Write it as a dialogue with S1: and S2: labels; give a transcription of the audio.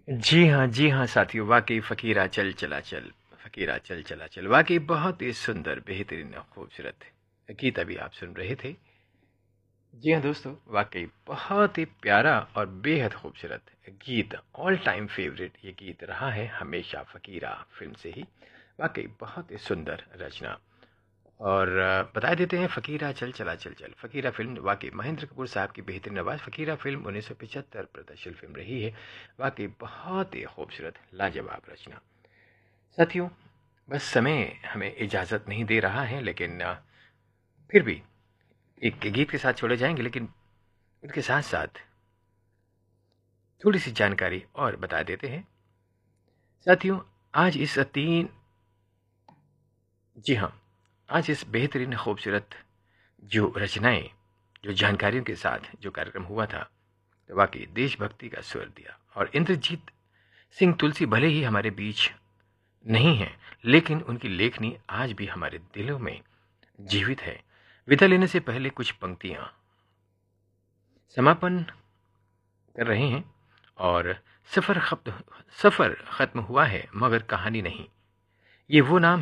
S1: जी हाँ साथियों, वाक़ई फ़कीरा चल चला चल, फ़कीरा चल चला चल, वाक़ई बहुत ही सुंदर, बेहतरीन और खूबसूरत गीत अभी आप सुन रहे थे। जी हाँ दोस्तों, वाक़ई बहुत ही प्यारा और बेहद खूबसूरत गीत, ऑल टाइम फ़ेवरेट ये गीत रहा है हमेशा फ़कीरा फ़िल्म से ही। वाक़ई बहुत ही सुंदर रचना। और बता देते हैं फ़कीरा चल चला चल चल, फ़कीरा फ़िल्म वाक़ई महेंद्र कपूर साहब की बेहतरीन आवाज़। फ़कीरा फ़िल्म 1975 प्रदर्शित फ़िल्म रही है। वाक़ई बहुत ही खूबसूरत लाजवाब रचना। साथियों, बस समय हमें इजाज़त नहीं दे रहा है, लेकिन फिर भी एक गीत के साथ छोड़े जाएंगे, लेकिन उसके साथ साथ थोड़ी सी जानकारी और बता देते हैं। साथियों, आज इस तीन जी हाँ, आज इस बेहतरीन खूबसूरत जो रचनाएं, जो जानकारियों के साथ जो कार्यक्रम हुआ था, तो वाकई देशभक्ति का स्वर दिया। और इंद्रजीत सिंह तुलसी भले ही हमारे बीच नहीं है, लेकिन उनकी लेखनी आज भी हमारे दिलों में जीवित है। विदा लेने से पहले कुछ पंक्तियां समापन कर रहे हैं। और सफ़र खत्म हुआ है मगर कहानी नहीं। ये वो नाम